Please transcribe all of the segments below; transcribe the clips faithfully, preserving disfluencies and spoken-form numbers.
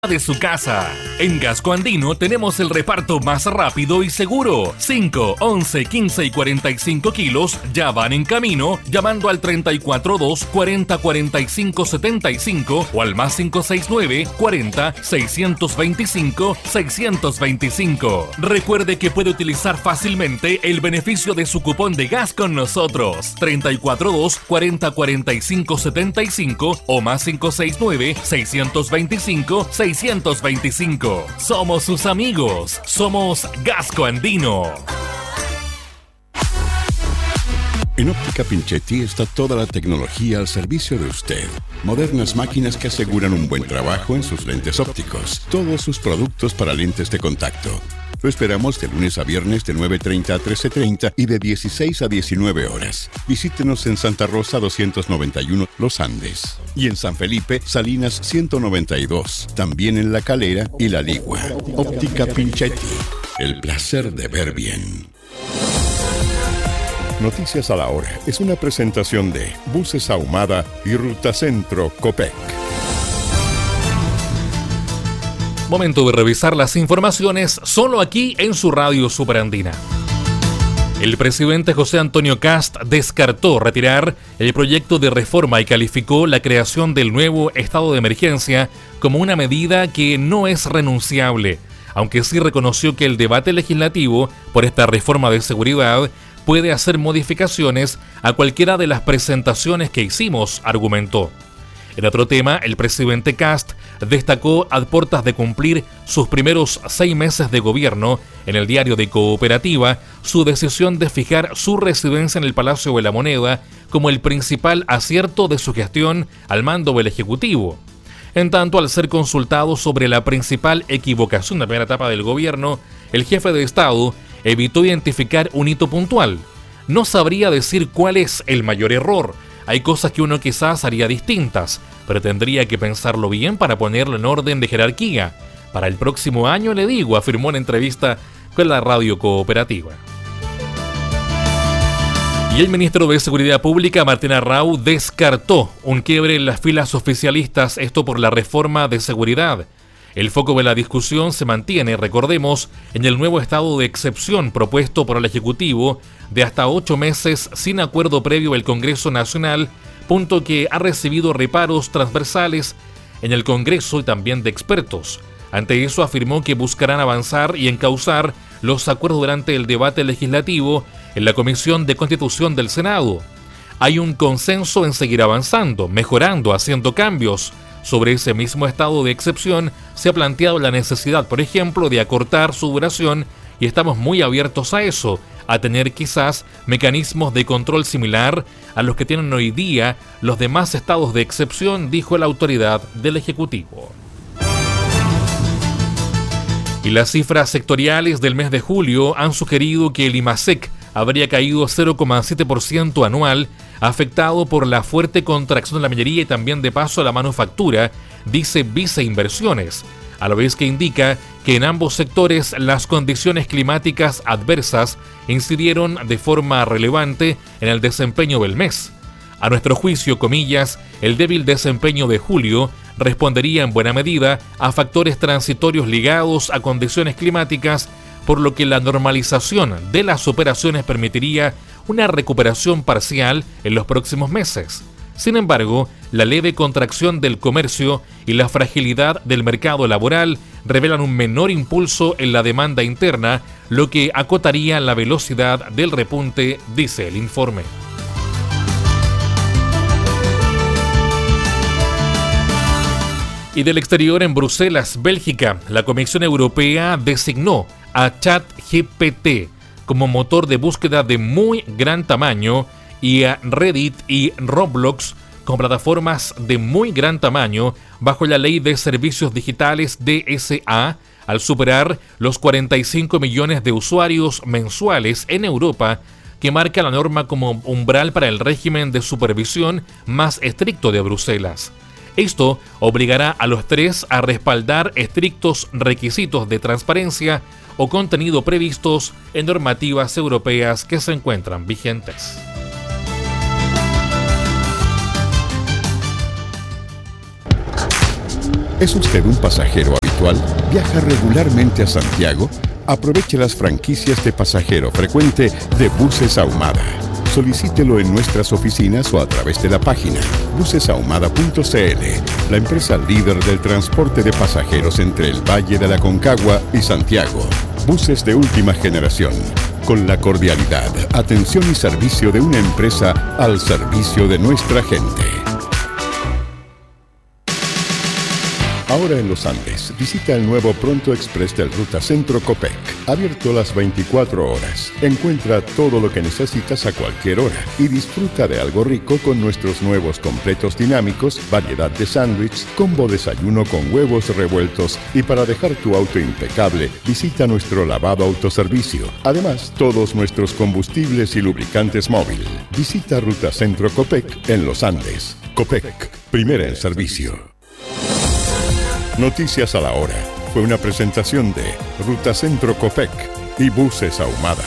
de su casa. En Gasco Andino tenemos el reparto más rápido y seguro. cinco, once, quince y cuarenta y cinco kilos ya van en camino llamando al treinta y cuatro dos, cuarenta, cuarenta y cinco, setenta y cinco o al más cinco seis nueve, cuarenta, seiscientos veinticinco, seiscientos veinticinco. Recuerde que puede utilizar fácilmente el beneficio de su cupón de gas con nosotros. treinta y cuatro dos, cuarenta, cuarenta y cinco, setenta y cinco o más cinco seis nueve, seiscientos veinticinco, seiscientos veinticinco. Somos sus amigos. Somos Gasco Andino. En Óptica Pinchetti está toda la tecnología al servicio de usted. Modernas máquinas que aseguran un buen trabajo en sus lentes ópticos. Todos sus productos para lentes de contacto. Lo esperamos de lunes a viernes de nueve treinta a trece treinta y de dieciséis a diecinueve horas. Visítenos en Santa Rosa doscientos noventa y uno Los Andes. Y en San Felipe, Salinas ciento noventa y dos. También en La Calera y La Ligua. Óptica Pinchetti. El placer de ver bien. Noticias a la Hora es una presentación de Buses Ahumada y Ruta Centro Copec. Momento de revisar las informaciones solo aquí en su radio Superandina. El presidente José Antonio Kast descartó retirar el proyecto de reforma y calificó la creación del nuevo estado de emergencia como una medida que no es renunciable, aunque sí reconoció que el debate legislativo por esta reforma de seguridad puede hacer modificaciones a cualquiera de las presentaciones que hicimos, argumentó. En otro tema, el presidente Kast destacó a puertas de cumplir sus primeros seis meses de gobierno en el diario de Cooperativa su decisión de fijar su residencia en el Palacio de la Moneda como el principal acierto de su gestión al mando del Ejecutivo. En tanto, al ser consultado sobre la principal equivocación de la primera etapa del gobierno, el jefe de Estado evitó identificar un hito puntual. No sabría decir cuál es el mayor error. Hay cosas que uno quizás haría distintas, pero tendría que pensarlo bien para ponerlo en orden de jerarquía. Para el próximo año, le digo, afirmó en entrevista con la radio Cooperativa. Y el ministro de Seguridad Pública, Martín Arrau, descartó un quiebre en las filas oficialistas, esto por la reforma de seguridad. El foco de la discusión se mantiene, recordemos, en el nuevo estado de excepción propuesto por el Ejecutivo de hasta ocho meses sin acuerdo previo del Congreso Nacional, punto que ha recibido reparos transversales en el Congreso y también de expertos. Ante eso afirmó que buscarán avanzar y encauzar los acuerdos durante el debate legislativo en la Comisión de Constitución del Senado. Hay un consenso en seguir avanzando, mejorando, haciendo cambios. Sobre ese mismo estado de excepción se ha planteado la necesidad, por ejemplo, de acortar su duración y estamos muy abiertos a eso, a tener quizás mecanismos de control similar a los que tienen hoy día los demás estados de excepción, dijo la autoridad del Ejecutivo. Y las cifras sectoriales del mes de julio han sugerido que el IMASEC habría caído cero coma siete por ciento anual, afectado por la fuerte contracción de la minería y también de paso a la manufactura, dice Vice Inversiones, a la vez que indica que en ambos sectores las condiciones climáticas adversas incidieron de forma relevante en el desempeño del mes. A nuestro juicio, comillas, el débil desempeño de julio respondería en buena medida a factores transitorios ligados a condiciones climáticas, por lo que la normalización de las operaciones permitiría una recuperación parcial en los próximos meses. Sin embargo, la leve contracción del comercio y la fragilidad del mercado laboral revelan un menor impulso en la demanda interna, lo que acotaría la velocidad del repunte, dice el informe. Y del exterior, en Bruselas, Bélgica, la Comisión Europea designó a ChatGPT como motor de búsqueda de muy gran tamaño y a Reddit y Roblox como plataformas de muy gran tamaño bajo la Ley de Servicios Digitales D S A, al superar los cuarenta y cinco millones de usuarios mensuales en Europa, que marca la norma como umbral para el régimen de supervisión más estricto de Bruselas. Esto obligará a los tres a respaldar estrictos requisitos de transparencia o contenido previstos en normativas europeas que se encuentran vigentes. ¿Es usted un pasajero habitual? ¿Viaja regularmente a Santiago? Aproveche las franquicias de pasajero frecuente de Buses Ahumada. Solicítelo en nuestras oficinas o a través de la página buses ahumada punto c l, la empresa líder del transporte de pasajeros entre el Valle de la Aconcagua y Santiago. Buses de última generación, con la cordialidad, atención y servicio de una empresa al servicio de nuestra gente. Ahora en los Andes, visita el nuevo Pronto Express del Ruta Centro Copec, abierto las veinticuatro horas. Encuentra todo lo que necesitas a cualquier hora y disfruta de algo rico con nuestros nuevos completos dinámicos, variedad de sándwich, combo desayuno con huevos revueltos y para dejar tu auto impecable, visita nuestro lavado autoservicio. Además, todos nuestros combustibles y lubricantes móvil. Visita Ruta Centro Copec en los Andes. Copec, primera en servicio. Noticias a la hora. Fue una presentación de Ruta Centro Copec y Buses Ahumada.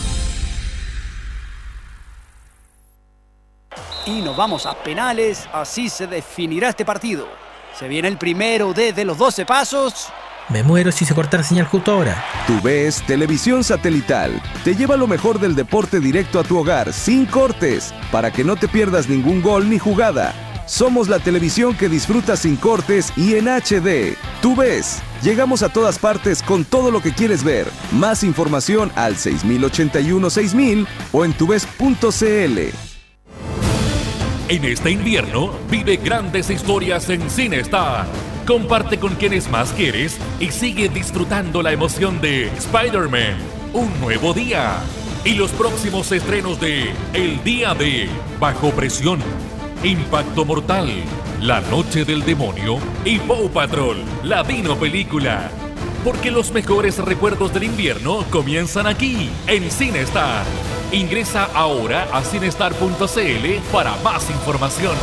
Y nos vamos a penales, así se definirá este partido. Se viene el primero desde los doce pasos. Me muero si se corta la señal justo ahora. TUVES Televisión Satelital te lleva lo mejor del deporte directo a tu hogar, sin cortes, para que no te pierdas ningún gol ni jugada. Somos la televisión que disfrutas sin cortes y en H D. TUVES. Llegamos a todas partes con todo lo que quieres ver. Más información al seis mil ochenta y uno seis mil o en tuves punto c l. En este invierno, vive grandes historias en CineStar. Comparte con quienes más quieres y sigue disfrutando la emoción de Spider-Man, Un Nuevo Día. Y los próximos estrenos de El Día de Bajo Presión, Impacto Mortal, La Noche del Demonio y Paw Patrol, la Dino Película. Porque los mejores recuerdos del invierno comienzan aquí, en CineStar. Ingresa ahora a cinestar punto c l para más información.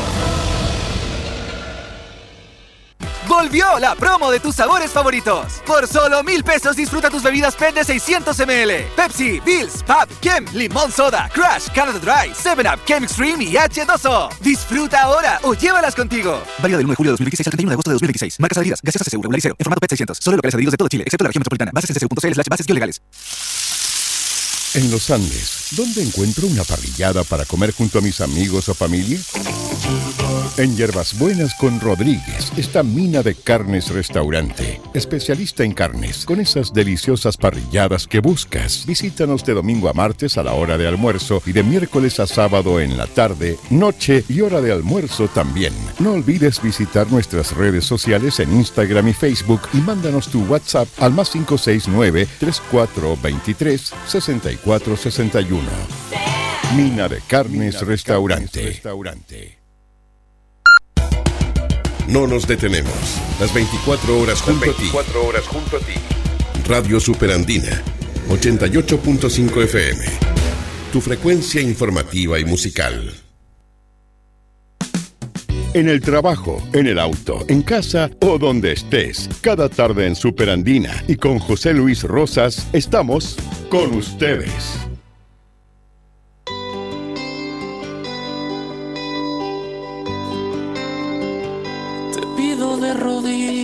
Volvió la promo de tus sabores favoritos. Por solo mil pesos disfruta tus bebidas P E T de seiscientos mililitros. Pepsi, Bills, Pab, Kem, Limón Soda, Crush, Canada Dry, seven up, Kem Extreme y H dos O. Disfruta ahora o llévalas contigo. Válido del uno de julio de dos mil veintiséis al treinta y uno de agosto de dos mil veintiséis. Marcas adheridas. Gaseosa C C U regular y cero. En formato P E T seiscientos. Solo locales adheridos de todo Chile, excepto la región metropolitana. Bases en c c u punto c l slash bases legales. En los Andes, ¿dónde encuentro una parrillada para comer junto a mis amigos o familia? En Hierbas Buenas con Rodríguez está Mina de Carnes Restaurante, especialista en carnes, con esas deliciosas parrilladas que buscas. Visítanos de domingo a martes a la hora de almuerzo y de miércoles a sábado en la tarde, noche y hora de almuerzo también. No olvides visitar nuestras redes sociales en Instagram y Facebook y mándanos tu WhatsApp al más cinco seis nueve, tres cuatro dos tres, seis cuatro seis uno. Mina de Carnes Restaurante. No nos detenemos. Las veinticuatro horas junto a ti. veinticuatro horas junto a ti. Radio Superandina, ochenta y ocho punto cinco F M. Tu frecuencia informativa y musical. En el trabajo, en el auto, en casa o donde estés. Cada tarde en Superandina y con José Luis Rosas estamos con ustedes. Te pido de rodillas